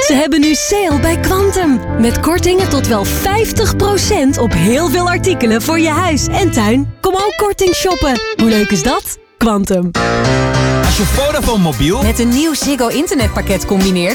Ze hebben nu sale bij Quantum. Met kortingen tot wel 50% op heel veel artikelen voor je huis en tuin. Kom ook korting shoppen. Hoe leuk is dat? Quantum. Als je Vodafone mobiel met een nieuw Ziggo internetpakket combineert,